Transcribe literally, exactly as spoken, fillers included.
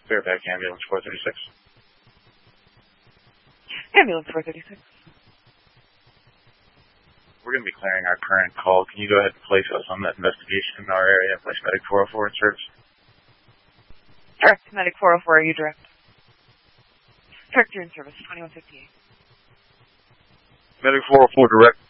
Fairbank Ambulance four thirty-six. Ambulance four thirty-six. We're going to be clearing our current call. Can you go ahead and place us on that investigation in our area? Place Medic four oh four in service. Direct to Medic four oh four, are you direct? Direct, you're in service, twenty-one fifty-eight. Medic four oh four direct.